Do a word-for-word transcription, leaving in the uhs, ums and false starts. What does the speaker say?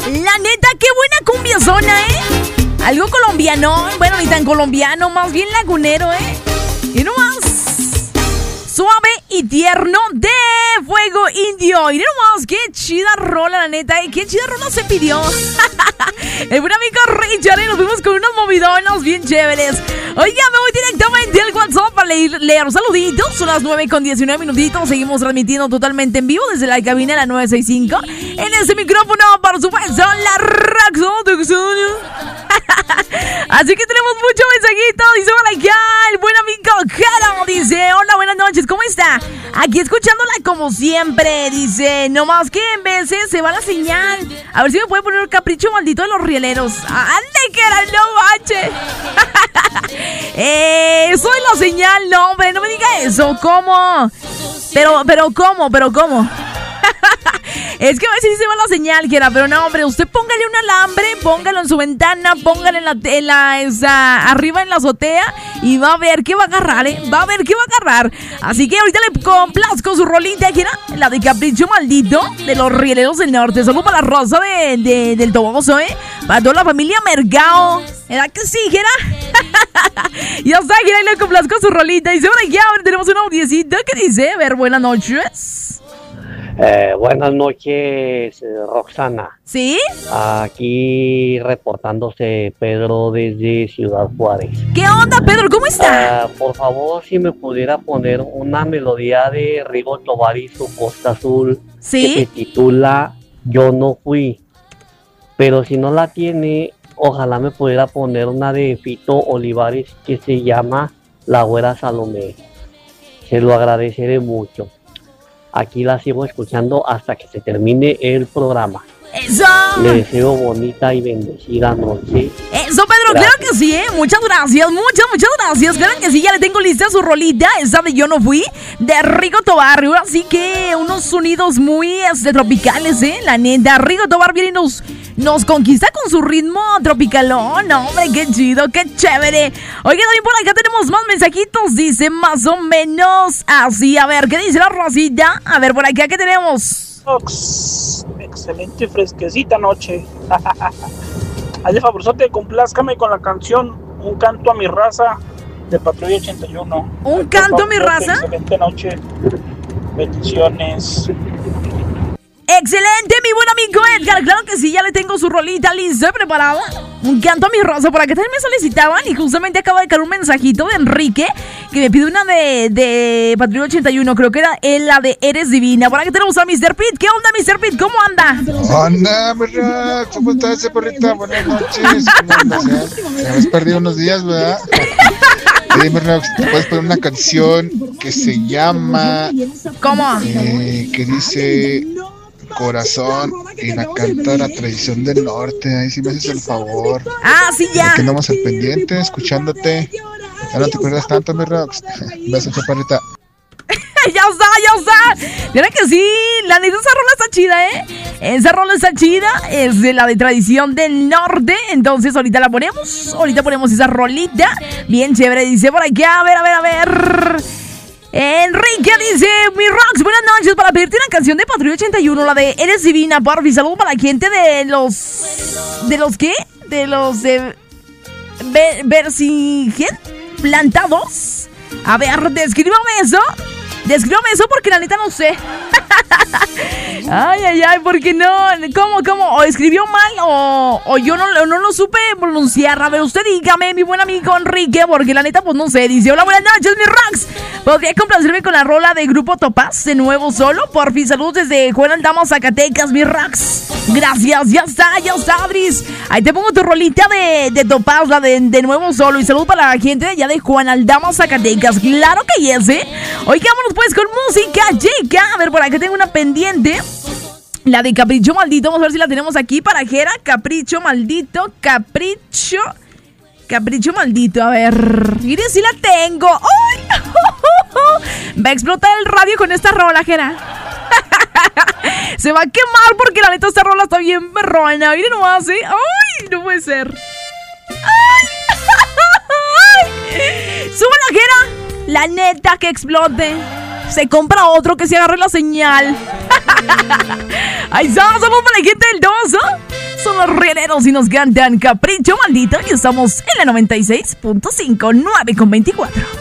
La neta, qué buena cumbiazona, ¿eh? Algo colombiano, bueno, ni tan colombiano, más bien lagunero, ¿eh? Y nomás, suave y tierno de Fuego Indio. Y nomás, qué chida rola, la neta, ¿eh? Qué chida rola se pidió. El buen amigo Richard, ¿eh? Nos vimos con unos movidonos bien chéveres. Oiga, me voy directamente al WhatsApp para leer, leer saluditos. Son las nueve con diecinueve minutitos. Seguimos transmitiendo totalmente en vivo desde la cabina de la nueve sesenta y cinco. En ese micrófono, por supuesto, la Raxo de Así que tenemos muchos mensajitos. Dice por acá el buen amigo Jaro. Dice, hola, buenas noches, ¿cómo está? Aquí escuchándola como siempre. Dice, nomás que en veces se va la señal. A ver si me puede poner un capricho maldito de los rieleros. ¡Ande que era no bache! eh, soy la señal, no, hombre, no me diga eso. ¿Cómo? Pero, pero, ¿cómo? Pero, ¿cómo? Es que a veces sí se va la señal, Jera, pero no, hombre, usted póngale un alambre, póngalo en su ventana, póngale en la, en la esa, arriba en la azotea y va a ver qué va a agarrar, ¿eh? Va a ver qué va a agarrar. Así que ahorita le complazco su rolita, Jera, la de Capricho Maldito de los Rieleros del Norte. Solo para la raza de, de, del Toboso, ¿eh? Para toda la familia Mercado. ¿Verdad que sí, Jera? Ya está, Jera, y le complazco su rolita. Y ahora ya, ahora tenemos un audiecito que dice, a ver, buenas noches. Eh, buenas noches, Roxana. ¿Sí? Aquí reportándose Pedro desde Ciudad Juárez. ¿Qué onda, Pedro? ¿Cómo está? Uh, por favor, si me pudiera poner una melodía de Rigo Tobar y su Costa Azul. ¿Sí? Que se titula Yo no fui. Pero si no la tiene, ojalá me pudiera poner una de Fito Olivares que se llama La Güera Salomé. Se lo agradeceré mucho. Aquí la sigo escuchando hasta que se termine el programa. ¡Eso! Le deseo bonita y bendecida noche. Eso, Pedro, gracias. Claro que sí, ¿eh? Muchas gracias, muchas, muchas gracias. Claro que sí, ya le tengo lista su rolita. Esa de Yo no fui, de Rigo Tobar. Así que unos sonidos muy este, tropicales, ¿eh? La neta, Rigo Tobar viene y nos, nos conquista con su ritmo tropicalón. No, hombre, qué chido, qué chévere. Oiga, también por acá tenemos más mensajitos. Dice más o menos así. A ver, ¿qué dice la rosita? A ver, por acá, ¿qué tenemos? Excelente fresquecita noche. Hazle favorzote, complázcame con la canción Un canto a mi raza de Patrulla ochenta y uno. ¿Un canto a mi raza? Excelente noche. Bendiciones. Excelente, mi buen amigo Edgar. Claro que sí, ya le tengo su rolita lista y preparada. Un canto a mi raza. Por acá también me solicitaban y justamente acaba de caer un mensajito de Enrique que me pide una de, de Patrulla ochenta y uno. Creo que era él, la de Eres Divina. Por acá tenemos a mister Pete. ¿Qué onda, mister Pete? ¿Cómo anda? Hola, ¿verdad? ¿Cómo estás, Ceporrita? Buenas noches. ¿Cómo andas? Se habías perdido unos días, ¿verdad? Dime, Rox, ¿te puedes poner una canción que se llama... ¿Cómo? Eh, que dice... Corazón, y la canta La Tradición del Norte. Ahí sí me haces el favor. Ah, sí, ya. Que andamos al pendiente, escuchándote. Ya no te pierdas tanto, mi Rox. Besos, chaparrita. Ya está, ya está. Mira que sí, la neta, esa rola está chida, ¿eh? Esa rola está chida, es de la de Tradición del Norte. Entonces ahorita la ponemos, ahorita ponemos esa rolita. Bien chévere, dice por aquí, a ver, a ver, a ver. Enrique dice, mi Rox, buenas noches, para pedirte una canción de Patrulla ochenta y uno, la de Eres Divina, porfi. Saludos para la gente de los... ¿De los qué? De los de... Ver, Versigen Plantados. A ver, descríbame eso. Descríbame eso porque la neta no sé. Ay, ay, ay, porque no. ¿Cómo, cómo? O escribió mal o, o yo no, no lo supe pronunciar. A ver, usted dígame, mi buen amigo Enrique, porque la neta, pues no sé. Dice, hola, buenas noches, mi Rox. ¿Podría complacerme con la rola de Grupo Topaz de nuevo solo? Por fin, saludos desde Juan Aldama, Zacatecas, mi Rox. Gracias, ya está, ya está, Adris. Ahí te pongo tu rolita de, de Topaz, la de, de nuevo solo. Y saludos para la gente de allá de Juan Aldama, Zacatecas. Claro que yes, ¿eh? Oigámonos pues con música, chica. A ver, por acá tengo una pendiente. La de Capricho Maldito. Vamos a ver si la tenemos aquí para Jera. Capricho Maldito, Capricho... Capricho Maldito, a ver. Mire si la tengo. ¡Ay! Va a explotar el radio con esta rola, Jera. Se va a quemar porque la neta esta rola está bien perrona. Miren nomás, ¿eh? ¡Ay! No puede ser. ¡Ay! ¡Súbela, Jera! La neta que explote. Se compra otro que se agarre la señal. Ahí está, saludos para la gente del Doso. Los Rieleros y nos cantan Capricho Maldito y estamos en la noventa y seis punto cinco, nueve con veinticuatro.